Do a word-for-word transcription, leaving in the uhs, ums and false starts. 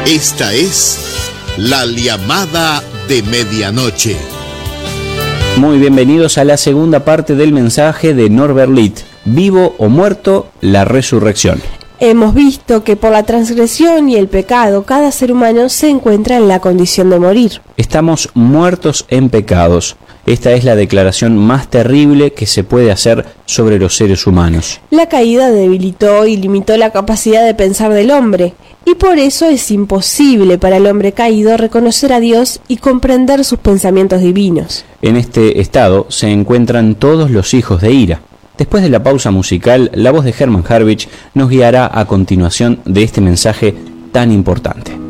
Esta es La Llamada de Medianoche. Muy bienvenidos a la segunda parte del mensaje de Norbert Litt, Vivo o muerto, la resurrección. Hemos visto que por la transgresión y el pecado, cada ser humano se encuentra en la condición de morir. Estamos muertos en pecados. Esta es la declaración más terrible que se puede hacer sobre los seres humanos. La caída debilitó y limitó la capacidad de pensar del hombre, y por eso es imposible para el hombre caído reconocer a Dios y comprender sus pensamientos divinos. En este estado se encuentran todos los hijos de ira. Después de la pausa musical, la voz de Hermann Harwich nos guiará a continuación de este mensaje tan importante.